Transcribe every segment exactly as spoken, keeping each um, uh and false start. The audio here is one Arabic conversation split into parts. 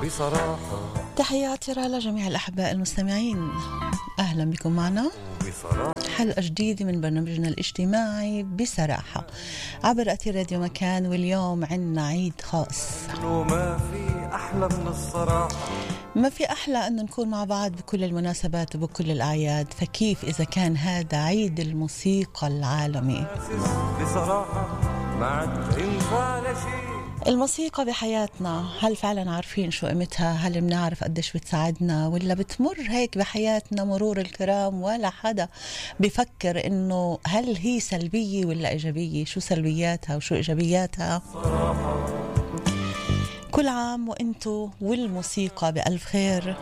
بصراحة. تحياتي لجميع الأحباء المستمعين، أهلا بكم معنا حلقة جديدة من برنامجنا الاجتماعي بصراحة عبر أثير راديو مكان. واليوم عنا عيد خاص، ما في أحلى من الصراحة، ما في أحلى أن نكون مع بعض بكل المناسبات وبكل الأعياد. فكيف إذا كان هذا عيد الموسيقى العالمي؟ بصراحة ما عاد ينفع شيء. الموسيقى بحياتنا، هل فعلا عارفين شو قيمتها؟ هل بنعرف قديش بتساعدنا، ولا بتمر هيك بحياتنا مرور الكرام ولا حدا بفكر إنه هل هي سلبية ولا إيجابية؟ شو سلبياتها وشو إيجابياتها؟ كل عام وإنتو والموسيقى بألف خير.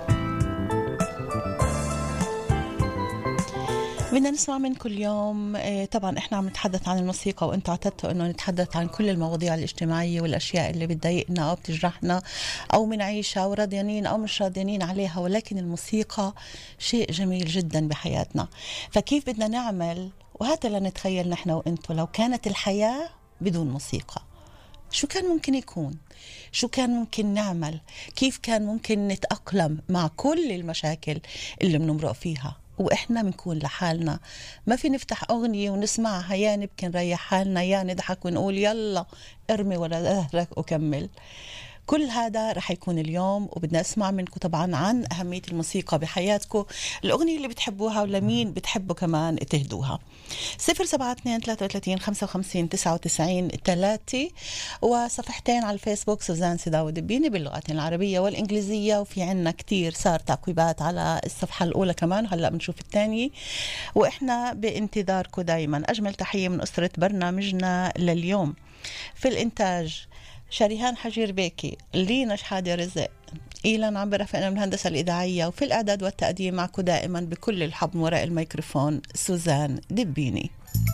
بدنا نسمع منكم اليوم. طبعا احنا عم نتحدث عن الموسيقى، وانتم اعتدتوا انه نتحدث عن كل المواضيع الاجتماعية والاشياء اللي بتضايقنا او بتجرحنا او منعيشها وراضيانين او مش راضيانين عليها، ولكن الموسيقى شيء جميل جدا بحياتنا. فكيف بدنا نعمل؟ وهذا لنتخيل نحن وانتم لو كانت الحياة بدون موسيقى، شو كان ممكن يكون؟ شو كان ممكن نعمل؟ كيف كان ممكن نتأقلم مع كل المشاكل اللي بنمرق فيها وإحنا بنكون لحالنا؟ ما في نفتح أغنية ونسمعها يا نبكي نريح حالنا، يا نضحك ونقول يلا ارمي ولا ظهرك وكمل. كل هذا رح يكون اليوم، وبدنا اسمع منكم طبعا عن أهمية الموسيقى بحياتكم، الأغنية اللي بتحبوها ولا مين بتحبوا كمان تهدوها. صفر سبعة اثنين ثلاثة وثلاثين خمسة وخمسين تسعة وتسعين ثلاثة، وصفحتين على الفيسبوك سوزان سيداو دبيني باللغتين العربية والإنجليزية. وفي عنا كتير صار تعقيبات على الصفحة الأولى كمان، هلأ بنشوف الثانية، وإحنا بانتظاركم دايما. أجمل تحية من أسرة برنامجنا لليوم. في الإنتاج شريهان حجير بيكي، لينا شحادة رزق، إيلان عم برفقنا من الهندسة الإذاعية، وفي الإعداد والتقديم معكم دائما بكل الحب وراء الميكروفون سوزان دبيني.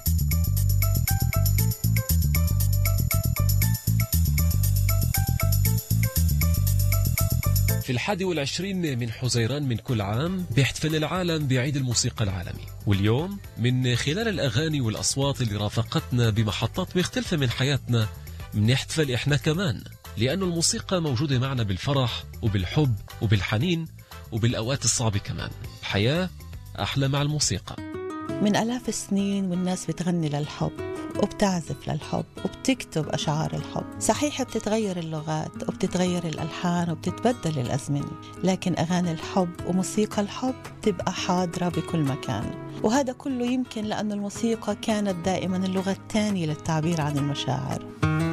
في الحادي والعشرين من حزيران من كل عام بيحتفل العالم بعيد الموسيقى العالمي، واليوم من خلال الأغاني والأصوات اللي رافقتنا بمحطات مختلفة من حياتنا بنحتفل إحنا كمان، لأن الموسيقى موجودة معنا بالفرح وبالحب وبالحنين وبالأوقات الصعبة كمان. الحياة أحلى مع الموسيقى. من آلاف السنين والناس بتغني للحب وبتعزف للحب وبتكتب أشعار الحب. صحيح بتتغير اللغات وبتتغير الألحان وبتتبدل الأزمنة، لكن أغاني الحب وموسيقى الحب تبقى حاضرة بكل مكان. وهذا كله يمكن لأن الموسيقى كانت دائما اللغة الثانية للتعبير عن المشاعر.